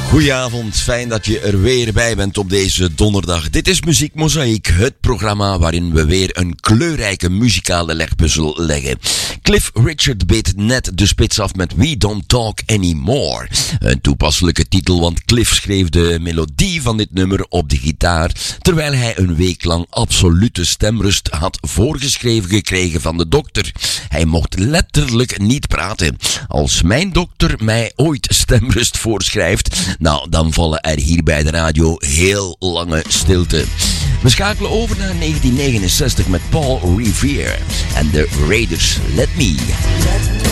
Goedenavond, fijn dat je er weer bij bent op deze donderdag. Dit is Muziek Mozaïek, het programma waarin we weer een kleurrijke muzikale legpuzzel leggen. Cliff Richard beet net de spits af met We Don't Talk Anymore. Een toepasselijke titel, want Cliff schreef de melodie van dit nummer op de gitaar, terwijl hij een week lang absolute stemrust had voorgeschreven gekregen van de dokter. Hij mocht letterlijk niet praten. Als mijn dokter mij ooit stemrust voorschrijft, nou, dan vallen er hier bij de radio heel lange stilte. We schakelen over naar 1969 met Paul Revere en de Raiders. Let Me.